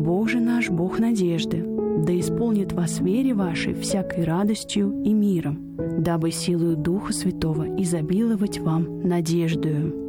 Бог же наш, Бог надежды, да исполнит вас вере вашей всякой радостью и миром, дабы силою Духа Святого изобиловать вам надеждою».